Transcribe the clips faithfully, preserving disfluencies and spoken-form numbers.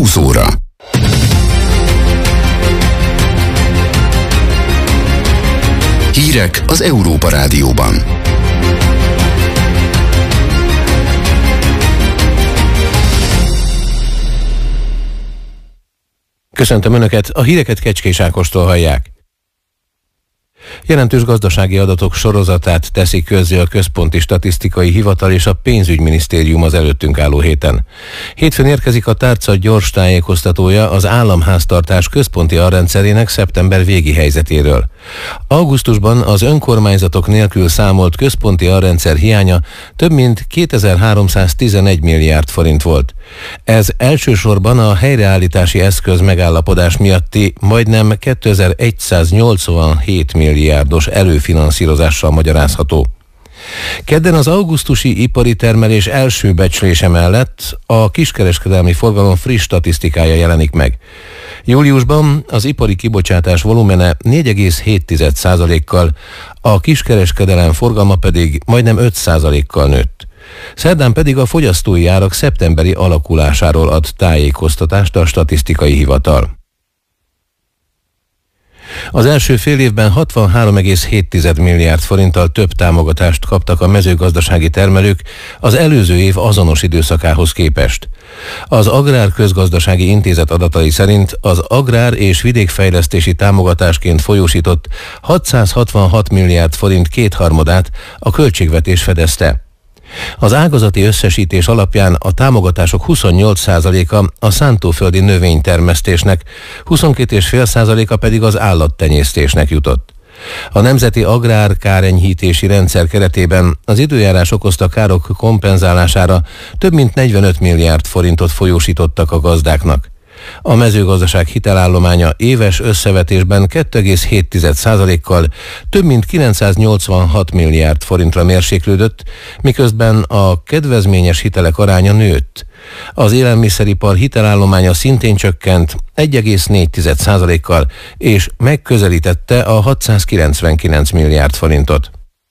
húsz óra. Hírek az Európa Rádióban. Köszöntöm Önöket, a híreket Kecskés Ákostól hallják. Jelentős gazdasági adatok sorozatát teszik közzé a Központi Statisztikai Hivatal és a Pénzügyminisztérium az előttünk álló héten. Hétfőn érkezik a tárca gyors tájékoztatója az államháztartás központi alrendszerének szeptember végi helyzetéről. Augusztusban az önkormányzatok nélkül számolt központi alrendszer hiánya több mint kétezer-háromszáztizenegy milliárd forint volt. Ez elsősorban a helyreállítási eszköz megállapodás miatti majdnem kétezer-száznyolcvanhét milliárdos előfinanszírozással magyarázható. Kedden az augusztusi ipari termelés első becslése mellett a kiskereskedelmi forgalom friss statisztikája jelenik meg. Júliusban az ipari kibocsátás volumene négy egész hét százalékkal, a kiskereskedelem forgalma pedig majdnem öt százalékkal nőtt. Szerdán pedig a fogyasztói árak szeptemberi alakulásáról ad tájékoztatást a statisztikai hivatal. Az első fél évben hatvanhárom egész hét milliárd forinttal több támogatást kaptak a mezőgazdasági termelők az előző év azonos időszakához képest. Az Agrár Közgazdasági Intézet adatai szerint az agrár és vidékfejlesztési támogatásként folyósított hatszázhatvanhat milliárd forint kétharmadát a költségvetés fedezte. Az ágazati összesítés alapján a támogatások huszonnyolc százaléka a szántóföldi növénytermesztésnek, huszonkét egész öt százaléka pedig az állattenyésztésnek jutott. A Nemzeti Agrár Kárenyhítési Rendszer keretében az időjárás okozta károk kompenzálására több mint negyvenöt milliárd forintot folyósítottak a gazdáknak. A mezőgazdaság hitelállománya éves összevetésben két egész hét százalékkal több mint kilencszáznyolcvanhat milliárd forintra mérséklődött, miközben a kedvezményes hitelek aránya nőtt. Az élelmiszeripar hitelállománya szintén csökkent egy egész négy százalékkal, és megközelítette a hatszázkilencvenkilenc milliárd forintot.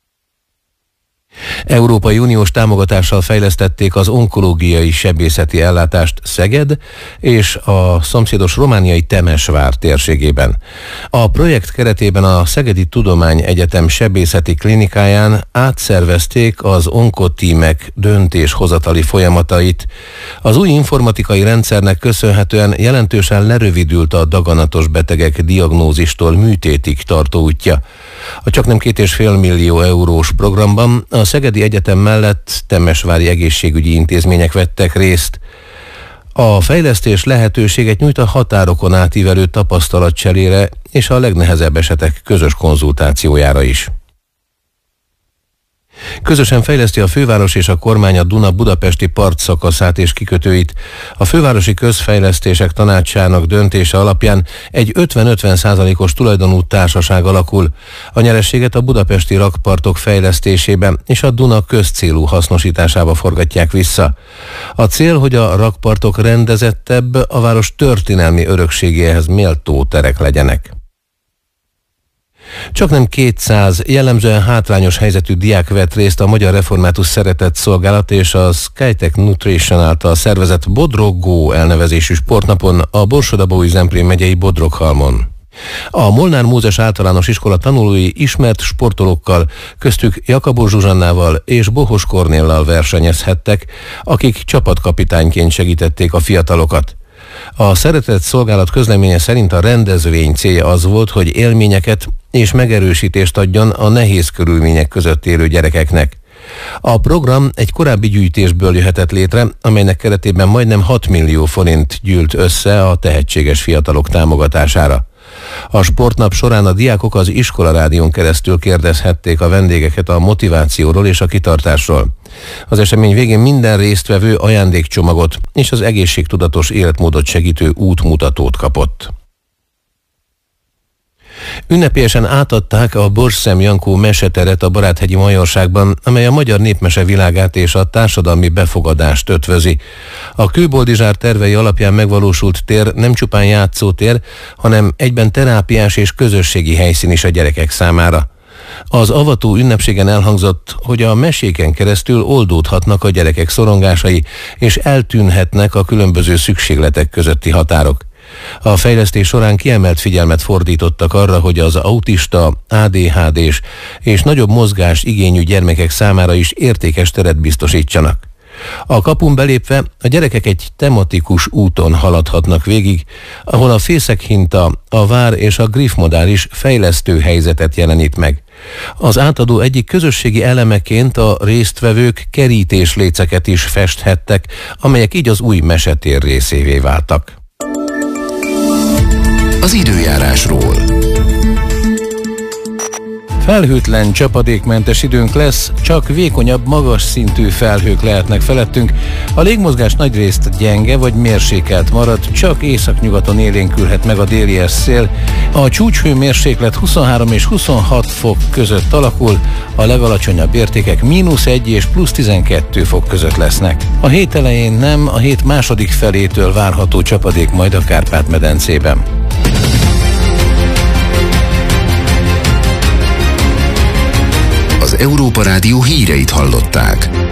Európai Uniós támogatással fejlesztették az onkológiai sebészeti ellátást Szeged és a szomszédos romániai Temesvár térségében. A projekt keretében a Szegedi Tudományegyetem sebészeti klinikáján átszervezték az onkotímek döntéshozatali folyamatait. Az új informatikai rendszernek köszönhetően jelentősen lerövidült a daganatos betegek diagnózistól műtétig tartó útja. A csaknem két és fél millió eurós programban a Szegedi Egyetem mellett temesvári egészségügyi intézmények vettek részt. A fejlesztés lehetőséget nyújt a határokon átívelő tapasztalatcserére és a legnehezebb esetek közös konzultációjára is. Közösen fejleszti a főváros és a kormány a Duna budapesti partszakaszát és kikötőit. A fővárosi közfejlesztések tanácsának döntése alapján egy ötven-ötven százalékos tulajdonú társaság alakul. A nyerességet a budapesti rakpartok fejlesztésében és a Duna közcélú hasznosításába forgatják vissza. A cél, hogy a rakpartok rendezettebb, a város történelmi örökségéhez méltó terek legyenek. Csaknem kétszáz jellemzően hátrányos helyzetű diák vett részt a Magyar Református Szeretett Szolgálat és a Skytech Nutrition által szervezett Bodrog Go elnevezésű sportnapon a Borsod-Abaúj-Zemplén megyei Bodroghalmon. A Molnár Mózes Általános Iskola tanulói ismert sportolókkal, köztük Jakabó Zsuzsannával és Bohos Kornéllal versenyezhettek, akik csapatkapitányként segítették a fiatalokat. A Szeretett Szolgálat közleménye szerint a rendezvény célja az volt, hogy élményeket és megerősítést adjon a nehéz körülmények között élő gyerekeknek. A program egy korábbi gyűjtésből jöhetett létre, amelynek keretében majdnem hat millió forint gyűlt össze a tehetséges fiatalok támogatására. A sportnap során a diákok az iskolarádión keresztül kérdezhették a vendégeket a motivációról és a kitartásról. Az esemény végén minden résztvevő ajándékcsomagot és az egészségtudatos életmódot segítő útmutatót kapott. Ünnepélyesen átadták a Borsszem Jankó meseteret a Baráthegyi Majorságban, amely a magyar népmese világát és a társadalmi befogadást ötvözi. A Kőboldizsár tervei alapján megvalósult tér nem csupán játszótér, hanem egyben terápiás és közösségi helyszín is a gyerekek számára. Az avató ünnepségen elhangzott, hogy a meséken keresztül oldódhatnak a gyerekek szorongásai, és eltűnhetnek a különböző szükségletek közötti határok. A fejlesztés során kiemelt figyelmet fordítottak arra, hogy az autista, á dé há dés és nagyobb mozgás igényű gyermekek számára is értékes teret biztosítsanak. A kapun belépve a gyerekek egy tematikus úton haladhatnak végig, ahol a fészekhinta, a vár és a griffmodál is fejlesztő helyzetet jelenít meg. Az átadó egyik közösségi elemeként a résztvevők kerítésléceket is festhettek, amelyek így az új mesetér részévé váltak. Az időjárásról. Felhőtlen, csapadékmentes időnk lesz, csak vékonyabb, magas szintű felhők lehetnek felettünk. A légmozgás nagyrészt gyenge vagy mérsékelt marad, csak északnyugaton élénkülhet meg a délies szél. A csúcshőmérséklet huszonhárom és huszonhat fok között alakul, a legalacsonyabb értékek mínusz egy és plusz tizenkettő fok között lesznek. A hét elején nem, a hét második felétől várható csapadék majd a Kárpát-medencében. Az Európa Rádió híreit hallották.